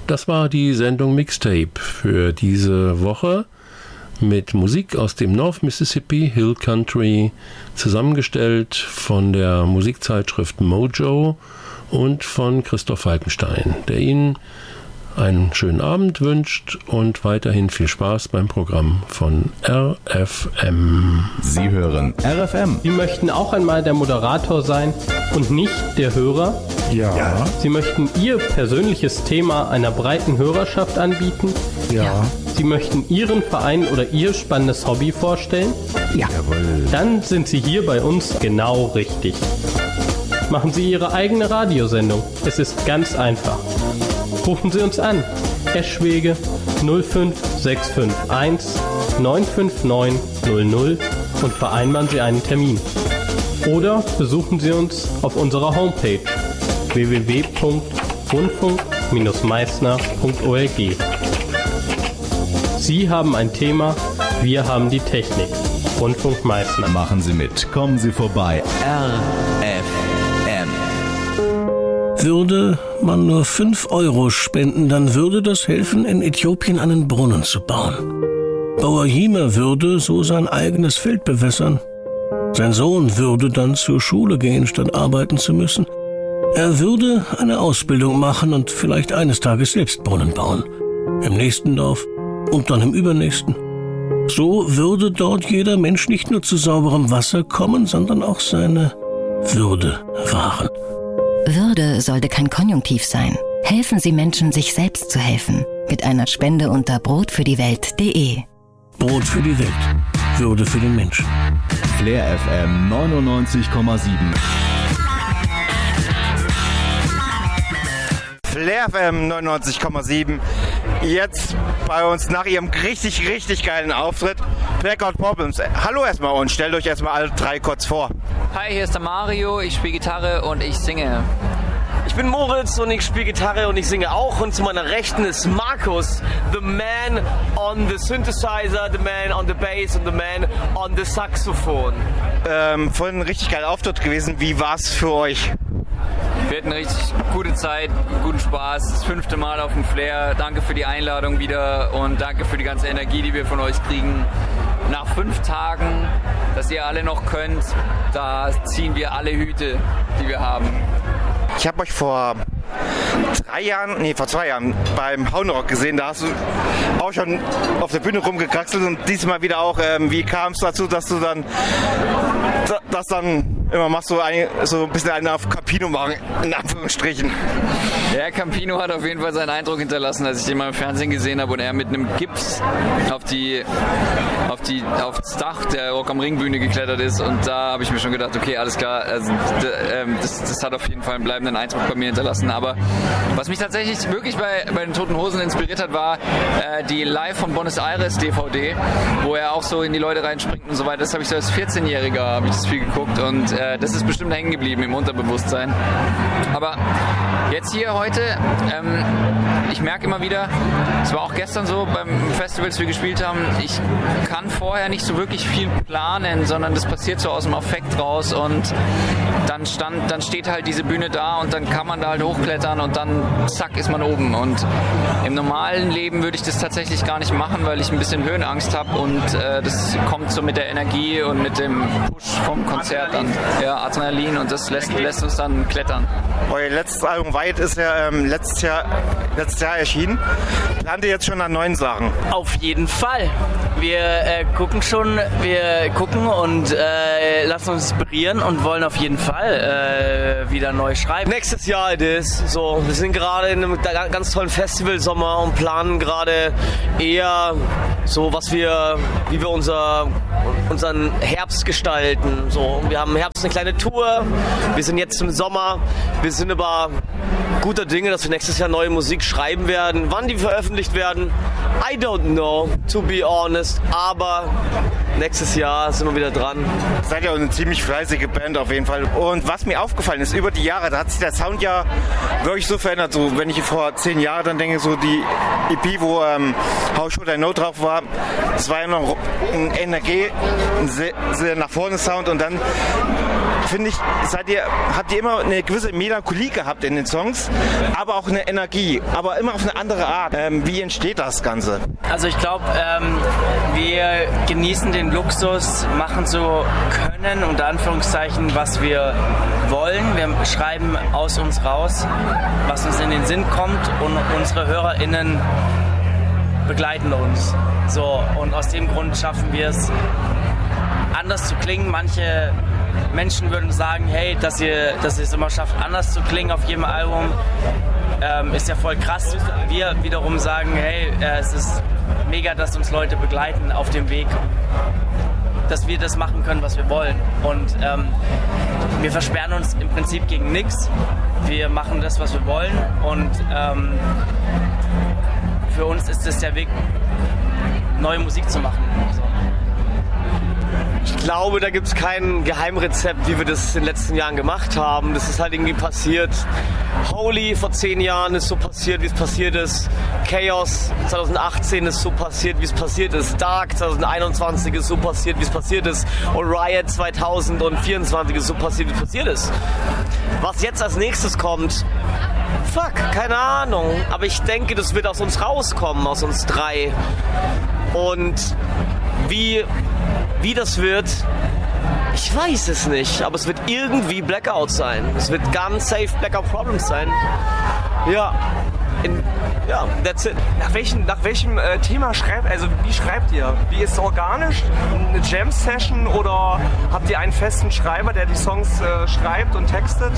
Das war die Sendung Mixtape für diese Woche mit Musik aus dem North Mississippi Hill Country, zusammengestellt von der Musikzeitschrift Mojo und von Christoph Falkenstein, der Ihnen einen schönen Abend wünscht und weiterhin viel Spaß beim Programm von RFM. Sie hören RFM. Sie möchten auch einmal der Moderator sein und nicht der Hörer? Ja. Sie möchten Ihr persönliches Thema einer breiten Hörerschaft anbieten? Ja. Sie möchten Ihren Verein oder Ihr spannendes Hobby vorstellen? Ja. Jawohl. Dann sind Sie hier bei uns genau richtig. Machen Sie Ihre eigene Radiosendung. Es ist ganz einfach. Rufen Sie uns an. Eschwege 05651 959 00 und vereinbaren Sie einen Termin. Oder besuchen Sie uns auf unserer Homepage www.rundfunk-meißner.org. Sie haben ein Thema, wir haben die Technik. Rundfunk Meißner. Machen Sie mit. Kommen Sie vorbei. RFM. Würde man nur 5 Euro spenden, dann würde das helfen, in Äthiopien einen Brunnen zu bauen. Bauer Jima würde so sein eigenes Feld bewässern. Sein Sohn würde dann zur Schule gehen, statt arbeiten zu müssen. Er würde eine Ausbildung machen und vielleicht eines Tages selbst Brunnen bauen. Im nächsten Dorf und dann im übernächsten. So würde dort jeder Mensch nicht nur zu sauberem Wasser kommen, sondern auch seine Würde wahren. Würde sollte kein Konjunktiv sein. Helfen Sie Menschen, sich selbst zu helfen. Mit einer Spende unter brotfürdiewelt.de. Brot für die Welt. Würde für den Menschen. Flair FM 99,7. Flair FM 99,7. Jetzt bei uns nach ihrem richtig, richtig geilen Auftritt. Blackout Problems. Hallo erstmal und stellt euch erstmal alle 3 kurz vor. Hi, hier ist der Mario, ich spiele Gitarre und ich singe. Ich bin Moritz und ich spiele Gitarre und ich singe auch. Und zu meiner Rechten ist Markus, the man on the synthesizer, the man on the bass and the man on the Saxophon. Vorhin ein richtig geiler Auftritt gewesen. Wie war's für euch? Wir hatten eine richtig gute Zeit, guten Spaß. Das 5. Mal auf dem Flair. Danke für die Einladung wieder und danke für die ganze Energie, die wir von euch kriegen. Nach 5 Tagen, dass ihr alle noch könnt, da ziehen wir alle Hüte, die wir haben. Ich habe euch vor 2 Jahren beim Hauenrock gesehen. Da hast du auch schon auf der Bühne rumgekraxelt und diesmal wieder auch. Wie kam es dazu, dass du dann immer machst, so ein bisschen einen auf Campino machen, in Anführungsstrichen? Ja, Campino hat auf jeden Fall seinen Eindruck hinterlassen, als ich den mal im Fernsehen gesehen habe und er mit einem Gips aufs Dach der Rock am Ring Bühne geklettert ist, und da habe ich mir schon gedacht, okay, alles klar, also, das hat auf jeden Fall einen bleibenden Eindruck bei mir hinterlassen. Aber was mich tatsächlich wirklich bei den Toten Hosen inspiriert hat, war die Live von Buenos Aires DVD, wo er auch so in die Leute reinspringt und so weiter. Das habe ich so als 14-Jähriger habe ich das viel geguckt und das ist bestimmt hängen geblieben im Unterbewusstsein. Aber jetzt hier heute, ich merke immer wieder, es war auch gestern so beim Festival, das wir gespielt haben, ich kann vorher nicht so wirklich viel planen, sondern das passiert so aus dem Affekt raus und dann steht halt diese Bühne da und dann kann man da halt hochklettern und dann zack ist man oben. Und im normalen Leben würde ich das tatsächlich gar nicht machen, weil ich ein bisschen Höhenangst habe und das kommt so mit der Energie und mit dem Push vom Konzert an. Ja, Adrenalin, und das lässt uns dann klettern. Euer letztes Album White ist ja letztes Jahr erschienen. Plant ihr jetzt schon an neuen Sachen? Auf jeden Fall. Wir gucken und lassen uns inspirieren und wollen auf jeden Wir wieder neu schreiben. Nächstes Jahr it is. So, wir sind gerade in einem ganz tollen Festivalsommer und planen gerade eher so, wie wir unseren Herbst gestalten. So, wir haben im Herbst eine kleine Tour. Wir sind jetzt im Sommer. Wir sind aber guter Dinge, dass wir nächstes Jahr neue Musik schreiben werden. Wann die veröffentlicht werden, I don't know, to be honest. Aber nächstes Jahr sind wir wieder dran. Seid ja eine ziemlich fleißige Band auf jeden Fall. Und was mir aufgefallen ist, über die Jahre, da hat sich der Sound ja wirklich so verändert. So, wenn ich vor 10 Jahren dann denke, so die EP, wo How Should I Know drauf war, das war ja noch ein Energie, ein sehr, sehr nach vorne Sound. Und dann finde ich, habt ihr immer eine gewisse Melancholie gehabt in den Songs, aber auch eine Energie, aber immer auf eine andere Art. Wie entsteht das Ganze? Also ich glaube, wir genießen den Luxus, machen so können, unter Anführungszeichen, was wir wollen. Wir schreiben aus uns raus, was uns in den Sinn kommt, und unsere HörerInnen begleiten uns. So, und aus dem Grund schaffen wir es, anders zu klingen. Manche Menschen würden sagen, hey, dass ihr es immer schafft, anders zu klingen auf jedem Album, ist ja voll krass. Wir wiederum sagen, hey, es ist mega, dass uns Leute begleiten auf dem Weg, dass wir das machen können, was wir wollen. Und wir versperren uns im Prinzip gegen nichts. Wir machen das, was wir wollen. Und für uns ist es der Weg, neue Musik zu machen. So. Ich glaube, da gibt es kein Geheimrezept, wie wir das in den letzten Jahren gemacht haben. Das ist halt irgendwie passiert. Holy vor 10 Jahren ist so passiert, wie es passiert ist. Chaos 2018 ist so passiert, wie es passiert ist. Dark 2021 ist so passiert, wie es passiert ist. Und Riot 2024 ist so passiert, wie es passiert ist. Was jetzt als nächstes kommt, fuck, keine Ahnung. Aber ich denke, das wird aus uns rauskommen, aus uns drei. Und wie das wird, ich weiß es nicht, aber es wird irgendwie Blackout sein. Es wird ganz safe Blackout Problems sein. Ja, that's it. Nach welchem Thema wie schreibt ihr? Wie ist es organisch? Eine Jam-Session oder habt ihr einen festen Schreiber, der die Songs schreibt und textet?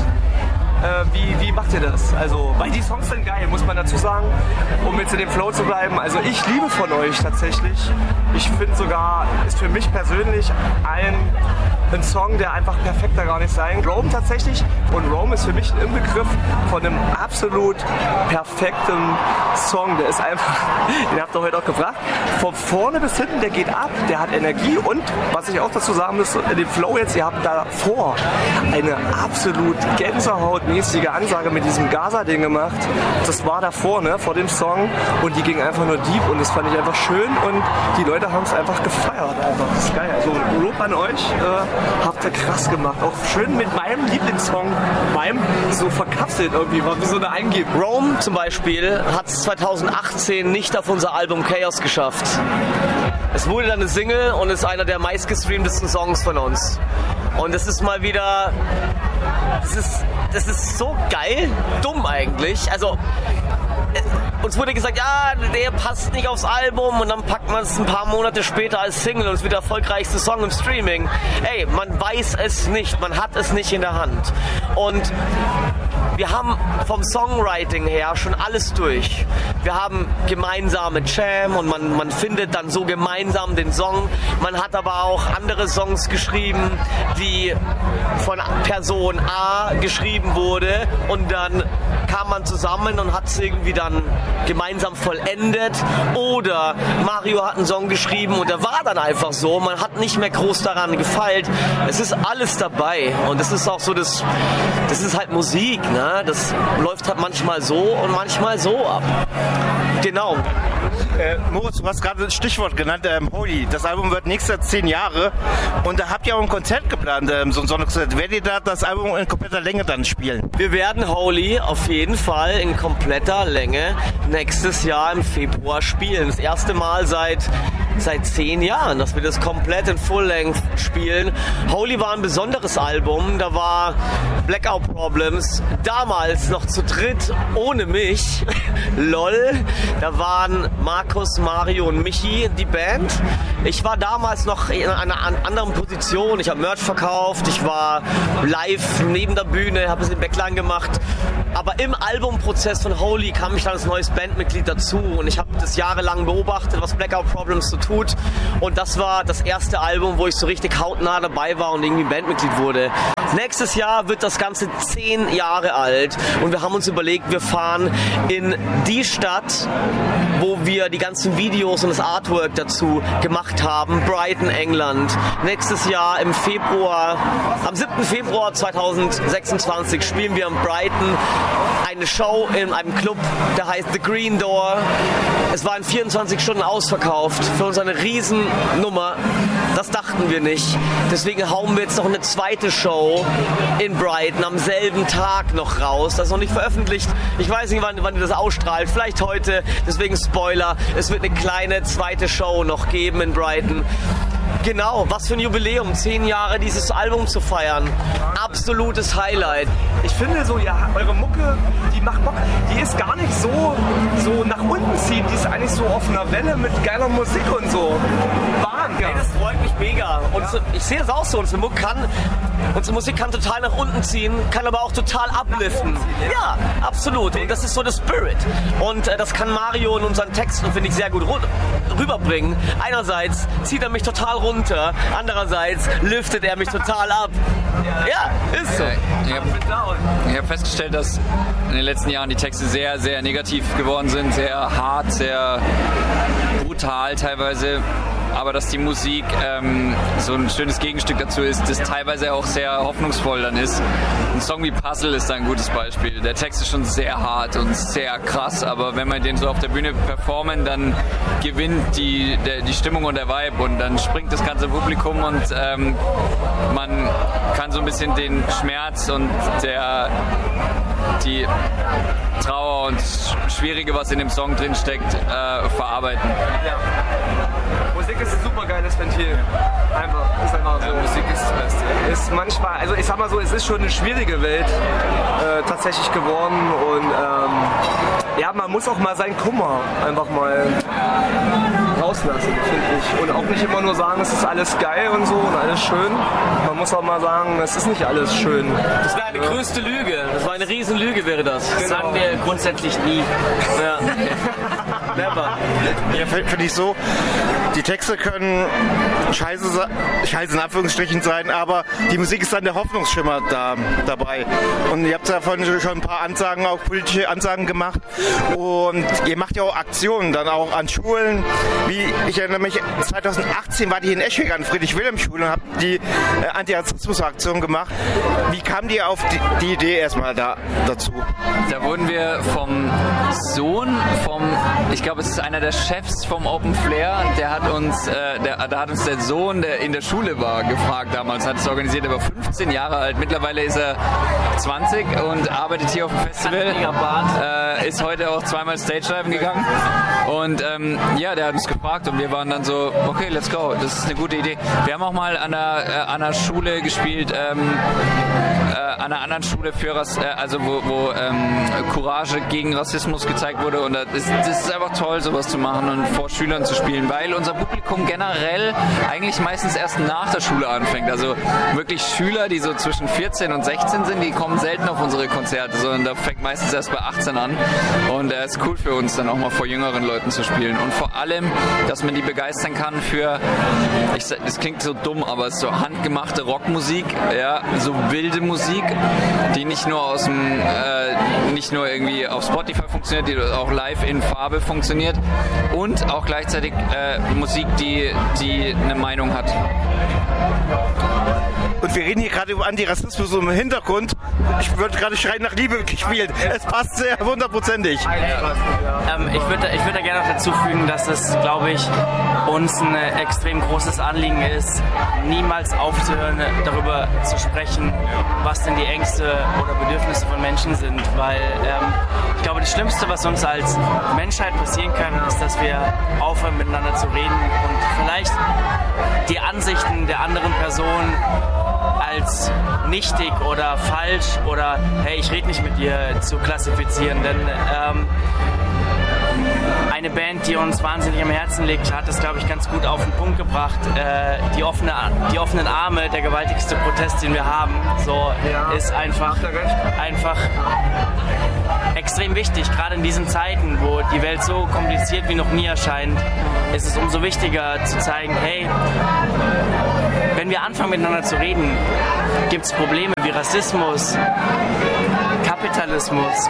Wie macht ihr das? Also, weil die Songs sind geil, muss man dazu sagen, um jetzt in dem Flow zu bleiben. Also ich liebe von euch tatsächlich. Ich finde sogar, ist für mich persönlich ein Song, der einfach perfekter gar nicht sein. Rome tatsächlich. Und Rome ist für mich ein Inbegriff von einem absolut perfekten Song. Der ist einfach, den habt ihr heute auch gefragt, von vorne bis hinten, der geht ab, der hat Energie und, was ich auch dazu sagen muss, in dem Flow jetzt, ihr habt davor eine absolut gänsehautmäßige Ansage mit diesem Gaza-Ding gemacht. Das war davor, ne, vor dem Song, und die ging einfach nur deep und das fand ich einfach schön und die Leute haben es einfach gefeiert. Einfach. Das ist geil. Also Lob an euch, habt ihr krass gemacht. Auch schön mit meinem Lieblingssong, so verkapselt irgendwie, war wie so eine Eingebung. Rome zum Beispiel hat es 2018 nicht auf unser Album Chaos geschafft. Es wurde dann eine Single und ist einer der meistgestreamtesten Songs von uns. Und es ist mal wieder, das ist so geil, dumm eigentlich. Also uns wurde gesagt, ja, der passt nicht aufs Album, und dann packt man es ein paar Monate später als Single und es wird der erfolgreichste Song im Streaming. Ey, man weiß es nicht, man hat es nicht in der Hand. Und wir haben vom Songwriting her schon alles durch. Wir haben gemeinsame Jam und man findet dann so gemeinsam den Song. Man hat aber auch andere Songs geschrieben, die von Person A geschrieben wurde, und dann kam man zusammen und hat es irgendwie dann gemeinsam vollendet. Oder Mario hat einen Song geschrieben und der war dann einfach so. Man hat nicht mehr groß daran gefeilt. Es ist alles dabei und es ist auch so, das ist halt Musik, ne? Das läuft halt manchmal so und manchmal so ab. Genau. Moritz, du hast gerade das Stichwort genannt, Holy. Das Album wird nächstes Jahr 10 Jahre und da habt ihr auch ein Konzert geplant, so ein Sonntagskonzert. Werdet ihr da das Album in kompletter Länge dann spielen? Wir werden Holy auf jeden Fall in kompletter Länge nächstes Jahr im Februar spielen. Das erste Mal seit 10 Jahren, dass wir das komplett in Full-Length spielen. Holy war ein besonderes Album, da war Blackout Problems damals noch zu dritt ohne mich. LOL, da waren Markus, Mario und Michi die Band. Ich war damals noch in einer anderen Position, ich habe Merch verkauft, ich war live neben der Bühne, habe es in Backline gemacht. Aber im Albumprozess von Holy kam ich dann als neues Bandmitglied dazu und ich habe das jahrelang beobachtet, was Blackout Problems so tut, und das war das erste Album, wo ich so richtig hautnah dabei war und irgendwie Bandmitglied wurde. Nächstes Jahr wird das Ganze 10 Jahre alt und wir haben uns überlegt, wir fahren in die Stadt, wo wir die ganzen Videos und das Artwork dazu gemacht haben, Brighton, England. Nächstes Jahr im Februar, am 7. Februar 2026 spielen wir in Brighton eine Show in einem Club, der heißt The Green Door. Es war in 24 Stunden ausverkauft. Für uns eine Riesennummer. Das dachten wir nicht. Deswegen hauen wir jetzt noch eine zweite Show in Brighton am selben Tag noch raus. Das ist noch nicht veröffentlicht. Ich weiß nicht, wann ihr das ausstrahlt. Vielleicht heute. Deswegen Spoiler. Es wird eine kleine zweite Show noch geben in Brighton. Genau, was für ein Jubiläum, 10 Jahre dieses Album zu feiern. Absolutes Highlight. Ich finde so, ja, eure Mucke, die macht Bock, die ist gar nicht so nach unten ziehen, die ist eigentlich so auf einer Welle mit geiler Musik und so. Wahnsinn. Hey, das freut mich mega. Und ich sehe das auch so, unsere Musik kann total nach unten ziehen, kann aber auch total upliften. Ja, absolut. Und das ist so der Spirit. Und das kann Mario in unseren Texten, finde ich, sehr gut rüberbringen. Einerseits zieht er mich total runter, andererseits liftet er mich total ab. Ja, ist so. Ich habe festgestellt, dass in den letzten Jahren die Texte sehr, sehr negativ geworden sind, sehr hart, sehr brutal teilweise. Aber dass die Musik so ein schönes Gegenstück dazu ist, das teilweise auch sehr hoffnungsvoll dann ist. Ein Song wie Puzzle ist da ein gutes Beispiel. Der Text ist schon sehr hart und sehr krass, aber wenn wir den so auf der Bühne performen, dann gewinnt die Stimmung und der Vibe und dann springt das ganze Publikum und man kann so ein bisschen den Schmerz und die Trauer und Schwierige, was in dem Song drin steckt, verarbeiten. Ja. Musik ist ein super geiles Ventil. Ist einfach so. Ja, Musik ist das Beste. Ist manchmal, also ich sag mal so, es ist schon eine schwierige Welt tatsächlich geworden und ja, man muss auch mal seinen Kummer einfach mal rauslassen, finde ich. Und auch nicht immer nur sagen, es ist alles geil und so und alles schön. Man muss auch mal sagen, es ist nicht alles schön. Das wäre eine größte Lüge. Das war eine Riesenlüge, wäre das. Das sagen wir grundsätzlich nie. Ja. Never. Ja, finde ich so. Die Texte können scheiße in Anführungsstrichen sein, aber die Musik ist dann der Hoffnungsschimmer dabei. Und ihr habt ja vorhin schon ein paar Ansagen, auch politische Ansagen gemacht. Und ihr macht ja auch Aktionen dann auch an Schulen. Wie ich erinnere mich, 2018 war die in Eschwege an Friedrich-Wilhelm-Schule und habt die Antirassismus-Aktion gemacht. Wie kam die auf die Idee erstmal dazu? Da wurden wir vom Sohn ich glaube, es ist einer der Chefs vom Open Flair, der hat uns der Sohn, der in der Schule war, gefragt damals, hat es organisiert, er war 15 Jahre alt, mittlerweile ist er 20 und arbeitet hier auf dem Festival, ist heute auch zweimal Stage-Diven gegangen und ja, der hat uns gefragt und wir waren dann so, okay, let's go, das ist eine gute Idee. Wir haben auch mal an einer Schule gespielt, an einer anderen Schule wo Courage gegen Rassismus gezeigt wurde und das ist einfach toll, sowas zu machen und vor Schülern zu spielen, weil unser Publikum generell eigentlich meistens erst nach der Schule anfängt. Also wirklich Schüler, die so zwischen 14 und 16 sind, die kommen selten auf unsere Konzerte, sondern da fängt meistens erst bei 18 an und es ist cool für uns, dann auch mal vor jüngeren Leuten zu spielen und vor allem, dass man die begeistern kann für, es klingt so dumm, aber es ist so handgemachte Rockmusik, ja, so wilde Musik, die nicht nur irgendwie auf Spotify funktioniert, die auch live in Farbe funktioniert und auch gleichzeitig Musik, die eine Meinung hat. Und wir reden hier gerade über Antirassismus im Hintergrund. Ich würde gerade Schreien nach Liebe gespielt. Es passt sehr hundertprozentig. Ich würde da gerne noch dazu fügen, dass es, glaube ich, uns ein extrem großes Anliegen ist, niemals aufzuhören, darüber zu sprechen, was denn die Ängste oder Bedürfnisse von Menschen sind. Weil ich glaube, das Schlimmste, was uns als Menschheit passieren kann, ist, dass wir aufhören, miteinander zu reden und vielleicht die Ansichten der anderen Person als nichtig oder falsch oder hey, ich rede nicht mit dir zu klassifizieren, denn eine Band, die uns wahnsinnig am Herzen liegt, hat es, glaube ich, ganz gut auf den Punkt gebracht. Die offenen Arme, der gewaltigste Protest, den wir haben, so ist einfach extrem wichtig. Gerade in diesen Zeiten, wo die Welt so kompliziert wie noch nie erscheint, ist es umso wichtiger zu zeigen, hey, wenn wir anfangen miteinander zu reden, gibt es Probleme wie Rassismus, Kapitalismus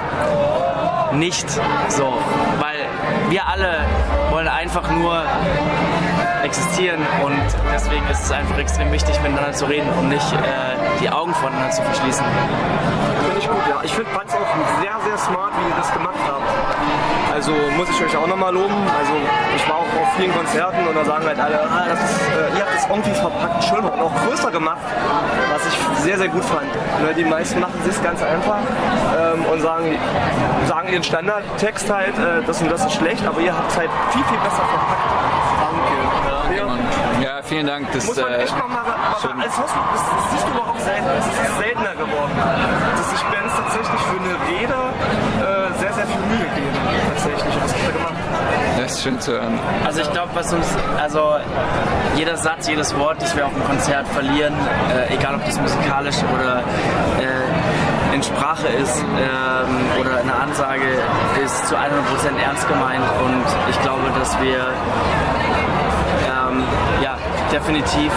nicht so, weil wir alle wollen einfach nur existieren und deswegen ist es einfach extrem wichtig, miteinander zu reden und nicht die Augen voneinander zu verschließen. Finde ich gut, ja. Ich finde Bands auch sehr, sehr smart, wie ihr das gemacht habt. Also muss ich euch auch nochmal loben. Also ich war auch auf vielen Konzerten und da sagen halt alle, ihr habt das irgendwie verpackt, schöner und auch größer gemacht, was ich sehr, sehr gut fand. Die meisten machen es ganz einfach und sagen ihren Standardtext halt, das und das ist schlecht, aber ihr habt es halt viel, viel besser verpackt. Danke. Ja, vielen Dank. Das muss man echt nochmal, das siehst du aber auch selten. Es ist seltener geworden, dass sich Bands tatsächlich für eine Rede sehr, sehr viel Mühe geben. Tatsächlich. Was habt ihr gemacht? Das ist schön zu hören. Also ich glaube, jeder Satz, jedes Wort, das wir auf dem Konzert verlieren, egal ob das musikalisch oder in Sprache ist oder eine Ansage, ist zu 100% ernst gemeint und ich glaube, dass wir definitiv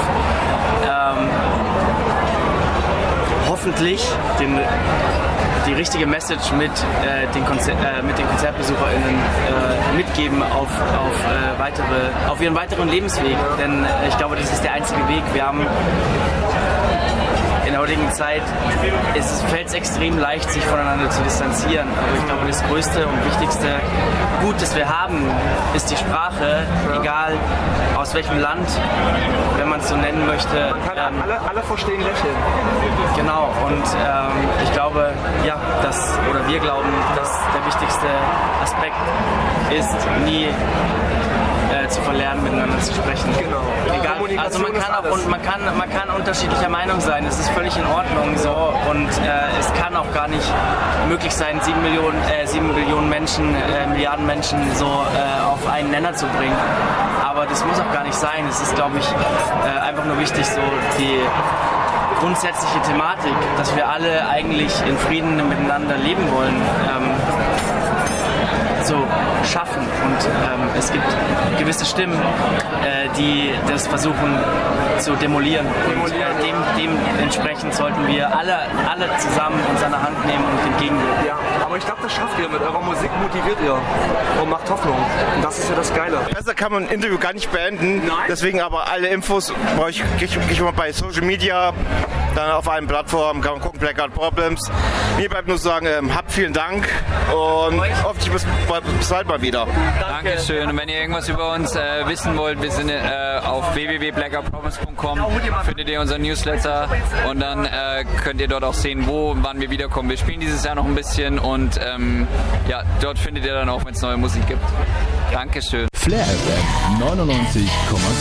auf die richtige Message mit den KonzertbesucherInnen mitgeben auf ihren weiteren Lebensweg. Denn ich glaube, das ist der einzige Weg. Wir haben in der heutigen Zeit fällt es extrem leicht, sich voneinander zu distanzieren. Aber ich glaube, das größte und wichtigste Gut, das wir haben, ist die Sprache, egal aus welchem Land, wenn man es so nennen möchte. Man kann alle verstehen Lächeln. Genau, und ich glaube, wir glauben, dass der wichtigste Aspekt ist, nie zu verlernen, miteinander zu sprechen. Genau. Egal, also man kann unterschiedlicher Meinung sein, es ist völlig in Ordnung so und es kann auch gar nicht möglich sein, 7 Billionen Menschen, Milliarden Menschen so auf einen Nenner zu bringen. Aber das muss auch gar nicht sein. Es ist, glaube ich, einfach nur wichtig, so die grundsätzliche Thematik, dass wir alle eigentlich in Frieden miteinander leben wollen, zu schaffen. Und es gibt gewisse Stimmen, die das versuchen zu demolieren. Und dementsprechend sollten wir alle zusammen uns an der Hand nehmen und entgegenwirken. Ja, aber ich glaube, das schafft ihr. Mit eurer Musik motiviert ihr und macht Hoffnung. Und das ist ja das Geile. Besser kann man ein Interview gar nicht beenden. Nein. Deswegen aber alle Infos kriege ich mal bei Social Media, dann auf allen Plattformen, kann man gucken, Blackout Problems. Mir bleibt nur zu sagen, habt vielen Dank und hoffentlich bis bald mal wieder. Dankeschön. Und wenn ihr irgendwas über uns wissen wollt, wir sind auf www.blackoutproblems.com, findet ihr unseren Newsletter und dann könnt ihr dort auch sehen, wann wir wiederkommen. Wir spielen dieses Jahr noch ein bisschen und dort findet ihr dann auch, wenn es neue Musik gibt. Dankeschön. Flair FM 99,7